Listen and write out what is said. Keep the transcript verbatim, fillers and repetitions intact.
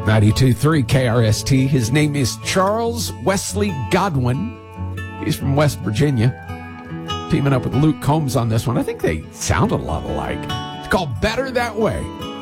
ninety-two point three K R S T. His name is Charles Wesley Godwin. He's from West Virginia. Teaming up with Luke Combs on this one. I think they sound a lot alike. It's called Better That Way.